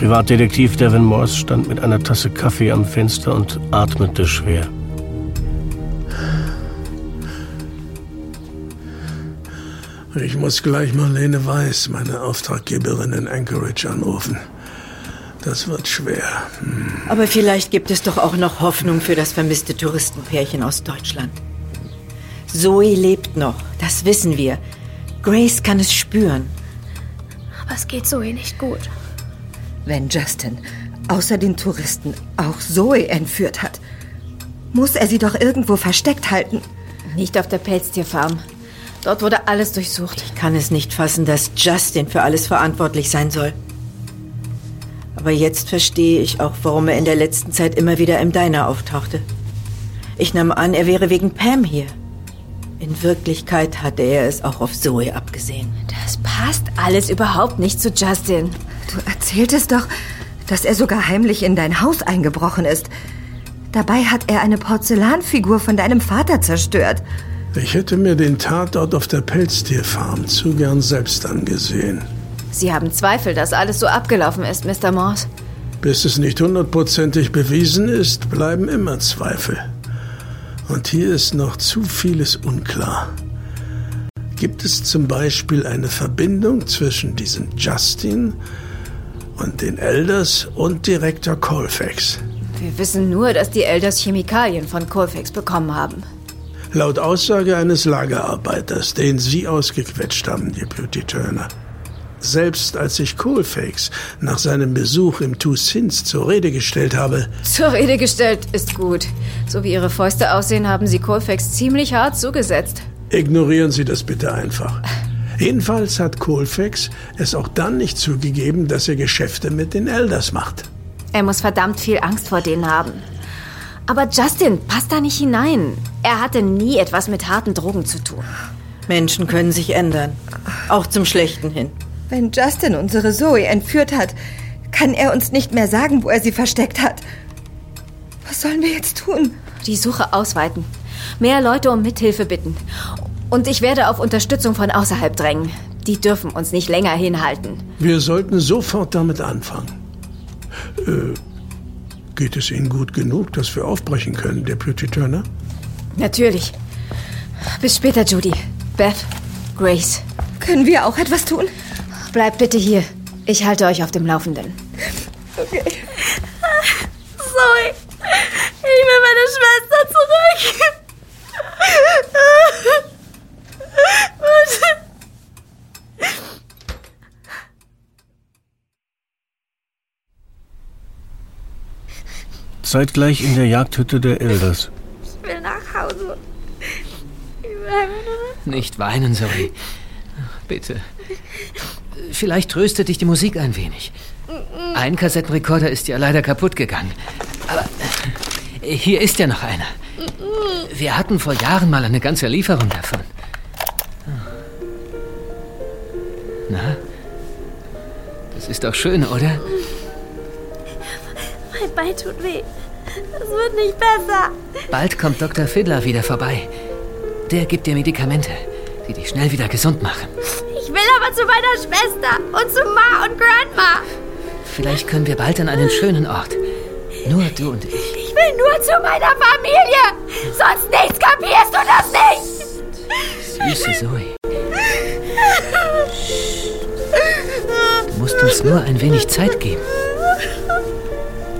Privatdetektiv Devin Morse stand mit einer Tasse Kaffee am Fenster und atmete schwer. Ich muss gleich Marlene Weiss, meine Auftraggeberin in Anchorage, anrufen. Das wird schwer. Aber vielleicht gibt es doch auch noch Hoffnung für das vermisste Touristenpärchen aus Deutschland. Zoe lebt noch, das wissen wir. Grace kann es spüren. Aber es geht Zoe nicht gut. Wenn Justin außer den Touristen auch Zoe entführt hat, muss er sie doch irgendwo versteckt halten. Nicht auf der Pelztierfarm. Dort wurde alles durchsucht. Ich kann es nicht fassen, dass Justin für alles verantwortlich sein soll. Aber jetzt verstehe ich auch, warum er in der letzten Zeit immer wieder im Diner auftauchte. Ich nahm an, er wäre wegen Pam hier. In Wirklichkeit hatte er es auch auf Zoe abgesehen. Das passt alles überhaupt nicht zu Justin. Du erzähltest doch, dass er sogar heimlich in dein Haus eingebrochen ist. Dabei hat er eine Porzellanfigur von deinem Vater zerstört. Ich hätte mir den Tatort auf der Pelztierfarm zu gern selbst angesehen. Sie haben Zweifel, dass alles so abgelaufen ist, Mr. Morse. Bis es nicht 100%ig bewiesen ist, bleiben immer Zweifel. Und hier ist noch zu vieles unklar. Gibt es zum Beispiel eine Verbindung zwischen diesem Justin und den Elders und Direktor Colfax? Wir wissen nur, dass die Elders Chemikalien von Colfax bekommen haben. Laut Aussage eines Lagerarbeiters, den Sie ausgequetscht haben, Deputy Turner. Selbst als ich Colfax nach seinem Besuch im Two Sins zur Rede gestellt habe... Zur Rede gestellt ist gut. So wie Ihre Fäuste aussehen, haben Sie Colfax ziemlich hart zugesetzt. Ignorieren Sie das bitte einfach. Jedenfalls hat Colfax es auch dann nicht zugegeben, dass er Geschäfte mit den Elders macht. Er muss verdammt viel Angst vor denen haben. Aber Justin passt da nicht hinein. Er hatte nie etwas mit harten Drogen zu tun. Menschen können sich ändern. Auch zum Schlechten hin. Wenn Justin unsere Zoe entführt hat, kann er uns nicht mehr sagen, wo er sie versteckt hat. Was sollen wir jetzt tun? Die Suche ausweiten. Mehr Leute um Mithilfe bitten. Und ich werde auf Unterstützung von außerhalb drängen. Die dürfen uns nicht länger hinhalten. Wir sollten sofort damit anfangen. Geht es Ihnen gut genug, dass wir aufbrechen können, Deputy Turner? Natürlich. Bis später, Judy. Beth, Grace. Können wir auch etwas tun? Bleibt bitte hier. Ich halte euch auf dem Laufenden. Okay. Zoe, ich will meine Schwester zurück. Zeitgleich in der Jagdhütte der Elders. Ich will nach Hause. Nicht weinen, Zoe. Bitte. Vielleicht tröstet dich die Musik ein wenig. Ein Kassettenrekorder ist ja leider kaputt gegangen. Aber hier ist ja noch einer. Wir hatten vor Jahren mal eine ganze Lieferung davon. Na? Das ist doch schön, oder? Mein Bein tut weh. Es wird nicht besser. Bald kommt Dr. Fiddler wieder vorbei. Der gibt dir Medikamente, die dich schnell wieder gesund machen. Ich will aber zu meiner Schwester und zu Ma und Grandma. Vielleicht können wir bald an einen schönen Ort. Nur du und ich. Ich will nur zu meiner Familie. Sonst nichts, kapierst du das nicht? Süße Zoe. Du musst uns nur ein wenig Zeit geben.